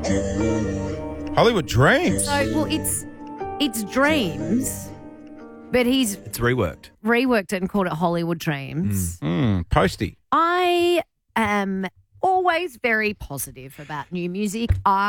Hollywood Dreams. So, well, it's Dreams, but he's It's reworked. reworked it and called it Hollywood Dreams. Posty. I am always very positive about new music.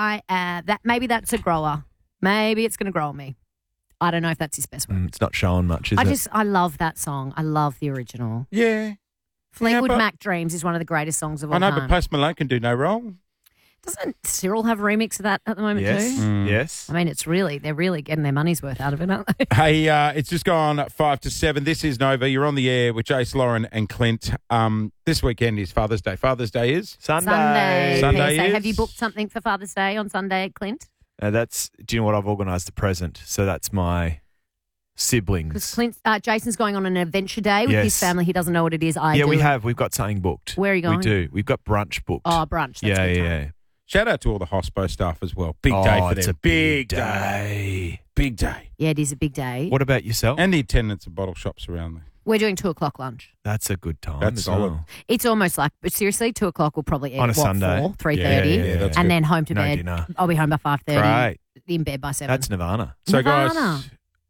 Maybe that's a grower. Maybe it's going to grow on me. I don't know if that's his best work. It's not showing much, is it? I love that song. I love the original. Yeah. Fleetwood but- Mac Dreams is one of the greatest songs of all I know, time. but Post Malone can do no wrong. Doesn't Cyril have a remix of that at the moment Yes. too? Yes. I mean, they're really getting their money's worth out of it, aren't they? Hey, it's just gone 5 to 7. This is Nova. You're on the air with Jace, Lauren and Clint. This weekend is Father's Day. Father's Day is? Sunday. Sunday PSA. is- Have you booked something for Father's Day on Sunday, Clint? Do you know what? I've organised a present. So that's my siblings. Because Jason's going on an adventure day with his Yes. family. He doesn't know what it is. I do. we have. We've got something booked. Where are you going? We do. We've got brunch booked. Oh, brunch. That's yeah, good time. yeah. Shout out to all the Hospo staff as well. Big day for It's them. a big day. Big day. Yeah, it is a big day. What about yourself? And the attendance of bottle shops around there. We're doing 2:00 lunch. That's a good time. That's as solid. well. It's almost like, but seriously, 2:00 will probably end On a at Sunday. 4, 3:30, Yeah, that's and good. then home to No bed. dinner. I'll be home by 5:30. Great. In bed by 7. That's Nirvana. So, Nirvana. guys,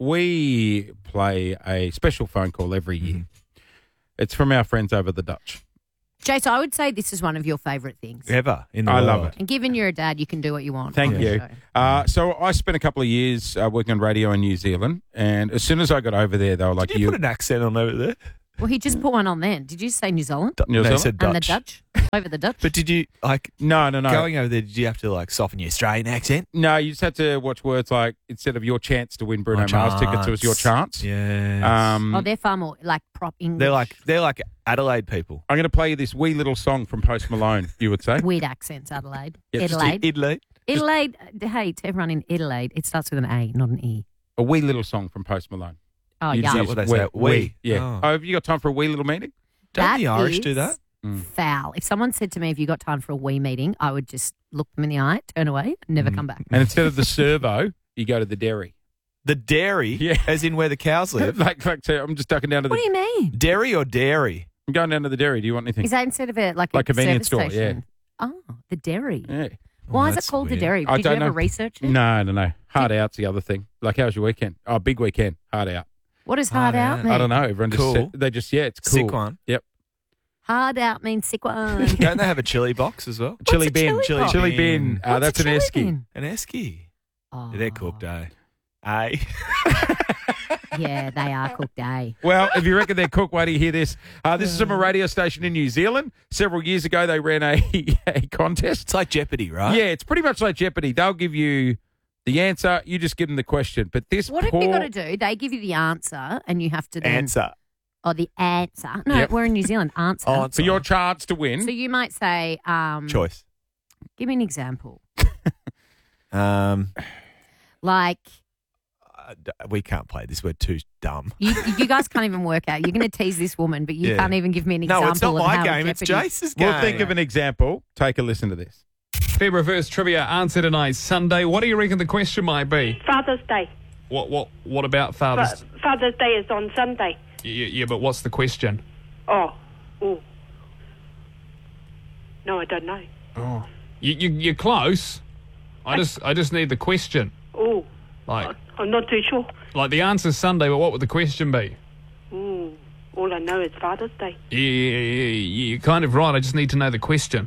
we play a special phone call every year. It's from our friends over the Dutch. Jason, I would say this is one of your favourite things. Ever in the I world. love it. And given you're a dad, you can do what you want. Thank on you. the show. So I spent a couple of years working on radio in New Zealand, and as soon as I got over there, they were like, Did you put an accent on over there? Well, he just put one on then. Did you say New Zealand? New No, Zealand? he said And the Dutch. Dutch? Over the Dutch? But did you, No. going over there, did you have to, soften your Australian accent? No, you just had to watch words like, instead of your chance to win Bruno My Mars tickets, it was your chance. Yeah. Oh, they're far more like prop English. They're like Adelaide people. I'm going to play you this wee little song from Post Malone, you would say. Weird accents, Adelaide. Yeah, just Adelaide. Italy. Adelaide. Hey, to everyone in Adelaide, it starts with an A, not an E. A wee little song from Post Malone. Oh, You yeah. just that use what they say? Wee. Yeah. Oh. Oh, have you got time for a wee little meeting? Don't the That Irish is do that? Foul. If someone said to me, "Have you got time for a wee meeting?" I would just look them in the eye, turn away, and never come back. And instead of the servo, you go to the dairy. The dairy, Yeah. as in where the cows live. so I'm just ducking down to What do you mean? Dairy or dairy? I'm going down to the dairy. Do you want anything? Is that instead of a convenience service store, station? Oh, the dairy. Yeah. Why is it that's called the weird. dairy? I Did you don't ever know. research it? No. Hard out's the other thing. Like, how was your weekend? Oh, big weekend. Hard out. What does hard Oh, out yeah. mean? I don't know. Everyone just Cool. said, it's cool. Sick one. Yep. Hard out means sick one. Don't they have a chili box as well? Chili a bin. chili box? Chili bin. What's That's a an chili esky. bin? An esky. Oh. They're cooked, eh? Eh? Yeah, they are cooked, eh? Well, if you reckon they're cooked, wait till you hear this. This is from a radio station in New Zealand. Several years ago, they ran a contest. It's like Jeopardy, right? Yeah, it's pretty much like Jeopardy. They'll give you the answer. You just give them the question. But this What have you got to do? They give you the answer, and you have to then Answer. Oh, the answer. No, Yep. we're in New Zealand. Answer. Oh, for your chance to win. So you might say, Choice. give me an example. Like, We can't play this. We're too dumb. you guys can't even work out. You're going to tease this woman, but you Yeah. can't even give me an example. No, it's not of my how game. It's Jeopardy- Jace's game. We'll think of an example. Take a listen to this. Fair reverse trivia answer tonight, Sunday. What do you reckon the question might be? Father's Day. What about Father's? Father's Day is on Sunday. Yeah, but what's the question? Oh. No, I don't know. Oh, you're close. I just need the question. Oh. Like I'm not too sure. the answer's Sunday, but what would the question be? All I know is Father's Day. Yeah, you're kind of right. I just need to know the question.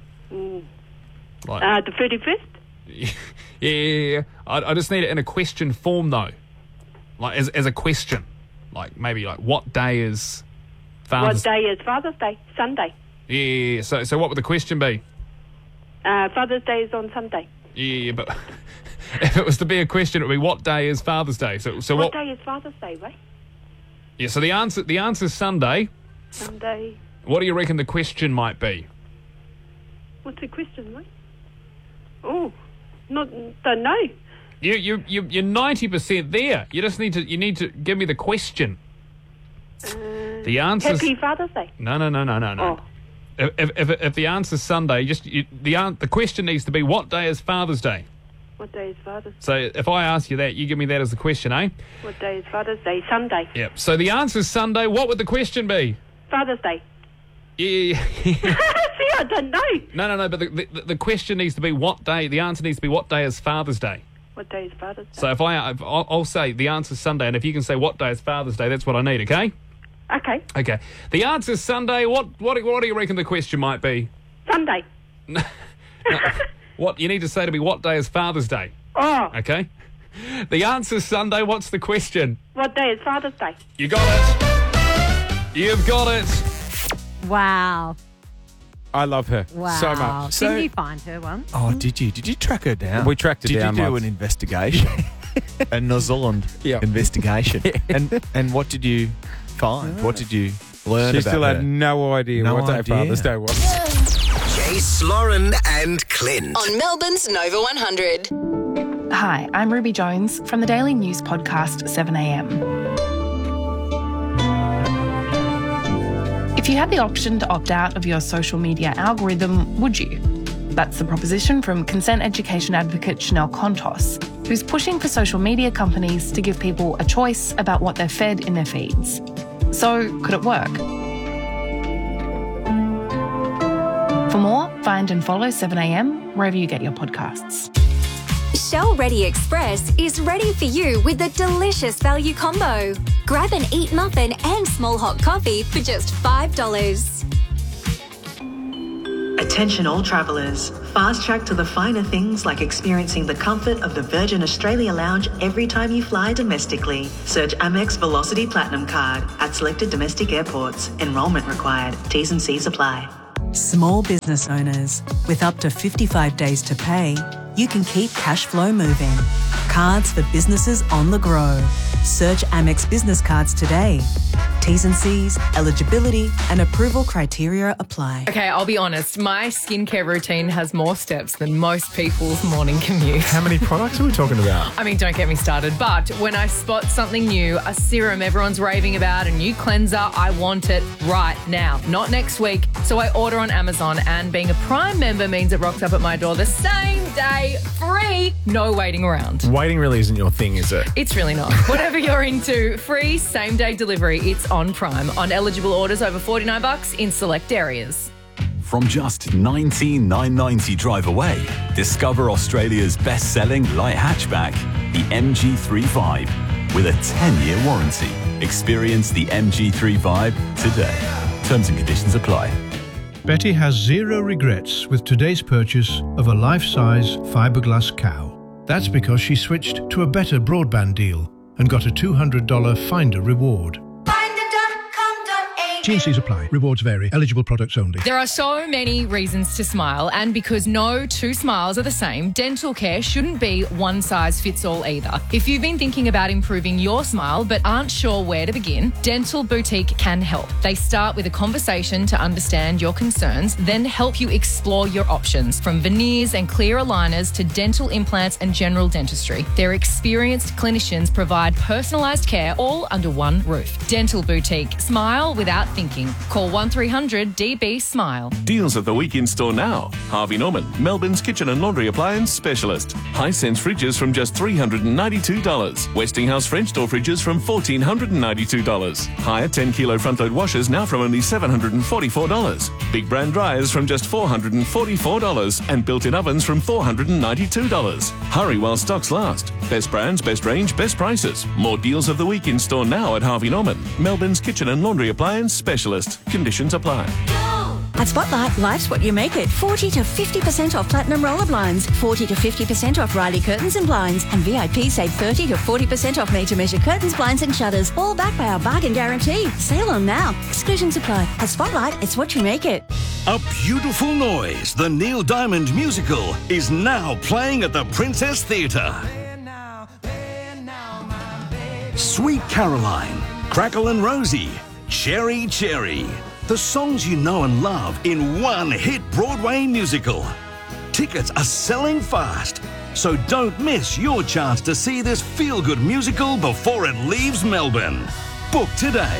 Like, The 31st? yeah. I just need it in a question form though, like as a question, like maybe like what day is Father's? What day is Father's Day? Sunday. Yeah. So what would the question be? Father's Day is on Sunday. Yeah, but if it was to be a question, it would be what day is Father's Day? So What day is Father's Day, right? Yeah. So the answer's Sunday. Sunday. What do you reckon the question might be? What's the question, right? Oh, don't know. You're 90% there. You just need to give me the question. The answer. Happy Father's Day. No. Oh. If the answer's Sunday, the question needs to be what day is Father's Day. What day is Father's Day? So if I ask you that, you give me that as the question, eh? What day is Father's Day? Sunday. Yep. So the answer's Sunday. What would the question be? Father's Day. Yeah. See, I don't know. No. But the question needs to be what day. The answer needs to be what day is Father's Day. What day is Father's Day? So if I'll say the answer's Sunday, and if you can say what day is Father's Day, that's what I need. Okay. Okay. The answer's Sunday. What do you reckon the question might be? Sunday. No, what you need to say to me? What day is Father's Day? Oh. Okay. The answer's Sunday. What's the question? What day is Father's Day? You got it. You've got it. Wow. I love her Wow. so much. Didn't you find her one? Oh, did you? Did you track her down? We tracked her down Did you do once. an investigation? A New Zealand investigation. And what did you find? What did you learn She about still her? had no idea what day Father's Day was. Jace, Lauren and Clint. On Melbourne's Nova 100. Hi, I'm Ruby Jones from the daily news podcast 7am. If you had the option to opt out of your social media algorithm, would you? That's the proposition from consent education advocate Chanel Contos, who's pushing for social media companies to give people a choice about what they're fed in their feeds. So, could it work? For more, find and follow 7am wherever you get your podcasts. Shell Ready Express is ready for you with a delicious value combo. Grab an Eat muffin and small hot coffee for just $5. Attention all travellers. Fast track to the finer things like experiencing the comfort of the Virgin Australia Lounge every time you fly domestically. Search Amex Velocity Platinum Card at selected domestic airports. Enrolment required. T's and C's apply. Small business owners, with up to 55 days to pay, you can keep cash flow moving. Cards for businesses on the go. Search Amex Business Cards today. T's and C's, eligibility and approval criteria apply. Okay, I'll be honest. My skincare routine has more steps than most people's morning commute. How many products are we talking about? I mean, don't get me started. But when I spot something new, a serum everyone's raving about, a new cleanser, I want it right now, not next week. So I order on Amazon, and being a Prime member means it rocks up at my door the same day, free, no waiting around. Waiting really isn't your thing, is it? It's really not. Whatever you're into, free same-day delivery. It's on Prime on eligible orders over $49 in select areas. From just $19,990 drive away, discover Australia's best-selling light hatchback, the MG3 with a 10-year warranty. Experience the MG3 today. Terms and conditions apply. Betty has zero regrets with today's purchase of a life-size fiberglass cow. That's because she switched to a better broadband deal and got a $200 Finder reward. T&Cs apply. Rewards vary. Eligible products only. There are so many reasons to smile, and because no two smiles are the same, dental care shouldn't be one size fits all either. If you've been thinking about improving your smile but aren't sure where to begin, Dental Boutique can help. They start with a conversation to understand your concerns, then help you explore your options, from veneers and clear aligners to dental implants and general dentistry. Their experienced clinicians provide personalised care all under one roof. Dental Boutique. Smile without thinking. Call 1300 DB Smile. Deals of the week in store now. Harvey Norman, Melbourne's kitchen and laundry appliance specialist. Hisense fridges from just $392. Westinghouse French door fridges from $1,492. Hire 10 kilo front load washers now from only $744. Big brand dryers from just $444. And built-in ovens from $492. Hurry while stocks last. Best brands, best range, best prices. More deals of the week in store now at Harvey Norman, Melbourne's kitchen and laundry appliance specialist. Conditions apply. At Spotlight, life's what you make it. 40 to 50% off platinum roller blinds, 40 to 50% off Riley curtains and blinds, and VIP save 30 to 40% off made-to-measure curtains, blinds and shutters, all backed by our bargain guarantee. Sale on now. Exclusions apply. At Spotlight, it's what you make it. A Beautiful Noise, the Neil Diamond musical, is now playing at the Princess Theatre. Sweet Caroline, Crackle and Rosie, Cherry Cherry. The songs you know and love in one hit Broadway musical. Tickets are selling fast, so don't miss your chance to see this feel-good musical before it leaves Melbourne. Book today.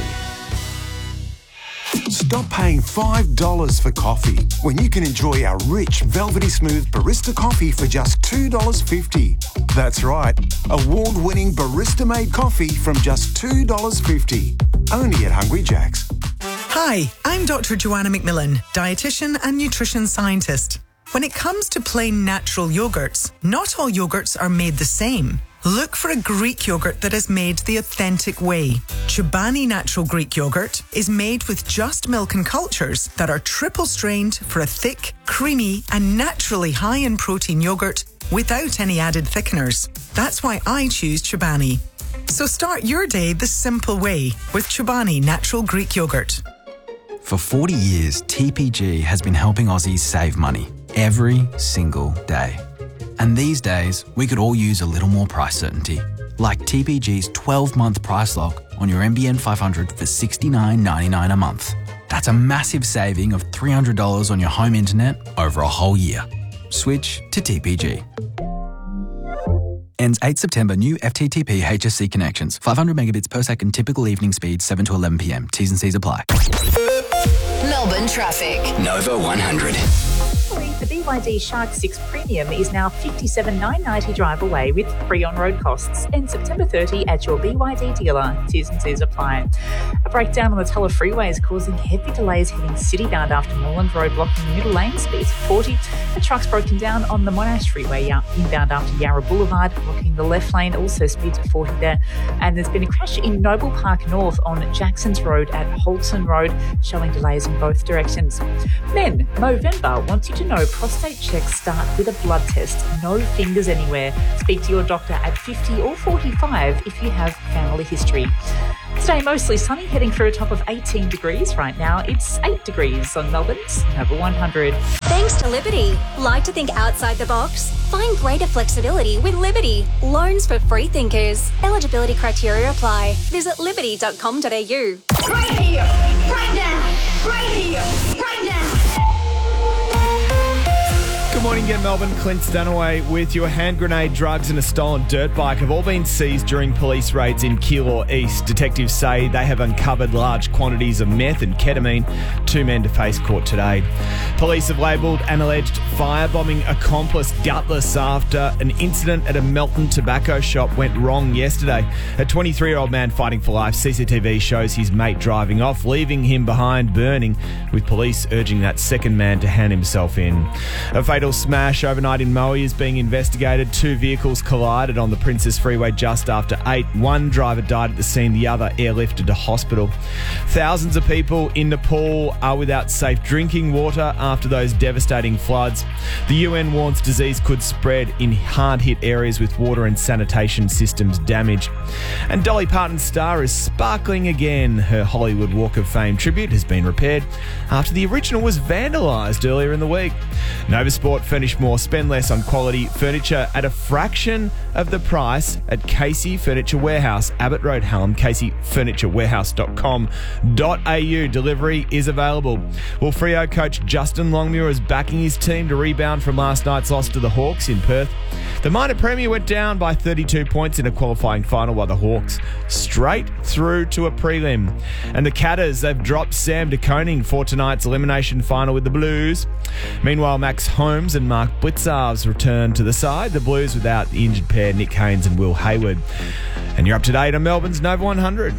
Stop paying $5 for coffee when you can enjoy our rich, velvety smooth barista coffee for just $2.50. That's right, award-winning barista-made coffee from just $2.50. Only at Hungry Jack's. Hi, I'm Dr. Joanna McMillan, dietitian and nutrition scientist. When it comes to plain natural yogurts, not all yogurts are made the same. Look for a Greek yogurt that is made the authentic way. Chobani Natural Greek Yogurt is made with just milk and cultures that are triple strained for a thick, creamy and naturally high in protein yogurt without any added thickeners. That's why I choose Chobani. So start your day the simple way with Chobani Natural Greek Yogurt. For 40 years, TPG has been helping Aussies save money every single day. And these days, we could all use a little more price certainty, like TPG's 12-month price lock on your NBN 500 for $69.99 a month. That's a massive saving of $300 on your home internet over a whole year. Switch to TPG. Ends 8 September. New FTTP HSC connections. 500 megabits per second. Typical evening speed 7 to 11 p.m. T's and C's apply. Melbourne traffic. Nova 100. The BYD Shark 6 Premium is now $57,990 drive away with free on-road costs. End September 30 at your BYD dealer. T's and C's apply. A breakdown on the Tulla Freeway is causing heavy delays heading citybound after Moreland Road, blocking the middle lane, speeds 40. A truck's broken down on the Monash Freeway inbound after Yarra Boulevard, blocking the left lane, also speeds at 40 there. And there's been a crash in Noble Park North on Jackson's Road at Holton Road, showing delays in both directions. Men, Movember wants you to know prostate checks start with a blood test. No fingers anywhere. Speak to your doctor at 50 or 45 if you have family history. Today, mostly sunny, heading for a top of 18 degrees right now. It's 8 degrees on Melbourne's Nova 100. Thanks to Liberty. Like to think outside the box? Find greater flexibility with Liberty. Loans for free thinkers. Eligibility criteria apply. Visit liberty.com.au. Right here, right now, right here, right now. Good morning again, Melbourne. Clint Stanaway with your hand grenade, drugs and a stolen dirt bike have all been seized during police raids in Keilor East. Detectives say they have uncovered large quantities of meth and ketamine. 2 men to face court today. Police have labelled an alleged firebombing accomplice gutless after an incident at a Melton tobacco shop went wrong yesterday. A 23-year-old man fighting for life. CCTV shows his mate driving off, leaving him behind burning, with police urging that second man to hand himself in. A fatal smash overnight in Maui is being investigated. 2 vehicles collided on the Princess Freeway just after 8. One driver died at the scene, the other airlifted to hospital. Thousands of people in Nepal are without safe drinking water after those devastating floods. The UN warns disease could spread in hard-hit areas with water and sanitation systems damaged. And Dolly Parton's star is sparkling again. Her Hollywood Walk of Fame tribute has been repaired after the original was vandalised earlier in the week. Nova Sport furnish more, spend less on quality furniture at a fraction of the price at Casey Furniture Warehouse, Abbott Road, Hallam. CaseyFurnitureWarehouse.com.au. Delivery is available. Well, Freo coach Justin Longmuir is backing his team to rebound from last night's loss to the Hawks in Perth. The minor premier went down by 32 points in a qualifying final, while the Hawks straight through to a prelim. And the Catters, they've dropped Sam de Koning for tonight's elimination final with the Blues. Meanwhile, Max Holmes and Mark Blitzarves return to the side. The Blues without the injured pair Nick Haynes and Will Hayward. And you're up to date on Melbourne's Nova 100.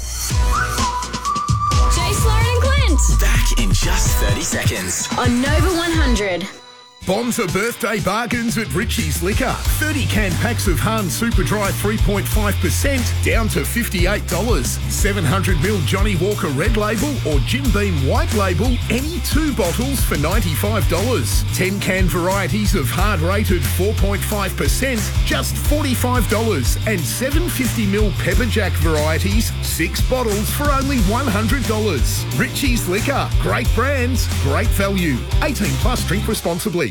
Jace, Lauren and Clint. Back in just 30 seconds. On Nova 100. Bomb for birthday bargains at Richie's Liquor. 30 can packs of Hahn Super Dry 3.5% down to $58. 700ml Johnny Walker Red Label or Jim Beam White Label, any 2 bottles for $95. 10 can varieties of hard rated 4.5%, just $45. And 750ml Pepperjack varieties, 6 bottles for only $100. Richie's Liquor. Great brands, great value. 18 plus, drink responsibly.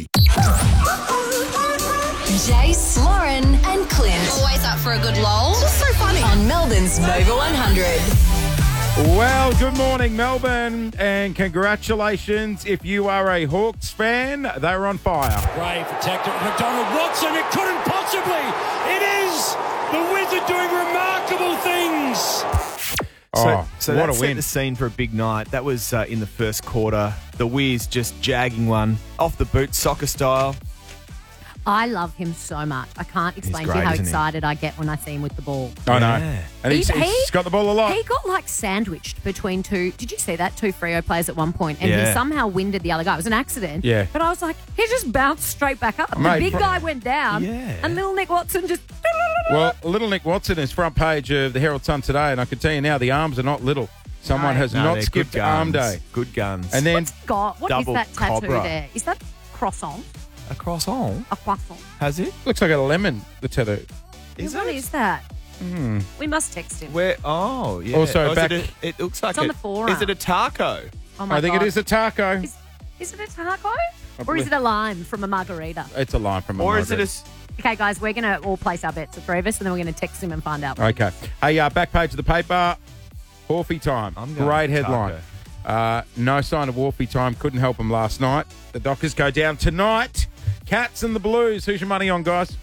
Jace, Lauren and Clint. Always up for a good lol. Just so funny. On Melbourne's Nova 100. Well, good morning, Melbourne, and congratulations if you are a Hawks fan. They're on fire. Gray protected McDonald Watson. It couldn't possibly. It is the Wizard doing remarkable things. So what that a set win. the scene for a big night. That was in the first quarter. The Wiz just jagging one off the boot, soccer style. I love him so much. I can't explain to great, you how isn't he? excited I get when I see him with the ball. I know. Yeah. And he's got the ball a lot. He got like sandwiched between two. Did you see that? Two Freo players at one point, and he Yeah. somehow winded the other guy. It was an accident. Yeah. But I was like, he just bounced straight back up. Mate, the big guy went down, and little Nick Watson just. Well, little Nick Watson is front page of the Herald Sun today, and I can tell you now the arms are not little. Someone has No, not they're skipped good arm guns. day. Good guns. And then God, what is Double that tattoo cobra. there? Is that croissant? A croissant? A croissant. Has it? looks like a lemon, the tattoo. What is that? Hmm. We must text him. Where? Oh, yeah. Also, is back- it looks like It's on the forearm. Is it a taco? Oh my I think God. it is a taco. Is it a taco? Or is believe- it a lime from a margarita? It's a line from a Or is it margarita. Okay, guys, we're going to all place our bets, the three of us, and then we're going to text him and find out. Okay. Hey, back page of the paper. Wharfie time. going Great with headline. No sign of Wharfie time. Couldn't help him last night. The Dockers go down tonight. Cats and the Blues. Who's your money on, guys?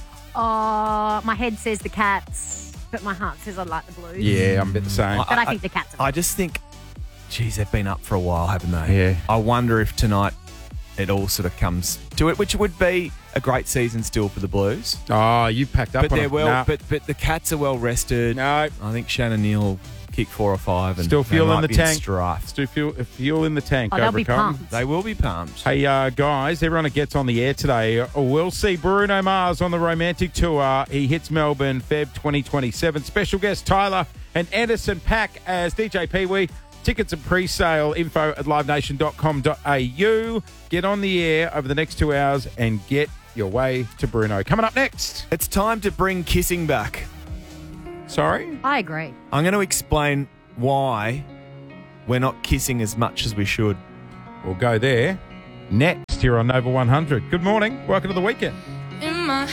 My head says the Cats, but my heart says I like the Blues. Yeah, I'm a bit the same. But I think the Cats are I just think, geez, they've been up for a while, haven't they? Yeah. I wonder if tonight it all sort of comes to it, which would be a great season still for the Blues. Oh, you packed up But on they're it. well. Nah. But the Cats are well rested. No, I think Shannon Neal will kick 4 or 5 and Still they fuel in might the be tank. strife. Still fuel in the tank. Oh, they'll over be Carlton. pumped. They will be pumped. Hey, guys, everyone that gets on the air today, we'll see Bruno Mars on the Romantic Tour. He hits Melbourne, Feb 2027. Special guest Tyler and Anderson Paak as DJ Pee-wee. Tickets are pre-sale. Info at livenation.com.au. Get on the air over the next 2 hours and get your way to Bruno. Coming up next. It's time to bring kissing back. Sorry? I agree. I'm going to explain why we're not kissing as much as we should. We'll go there next here on Nova 100. Good morning. Welcome to the weekend.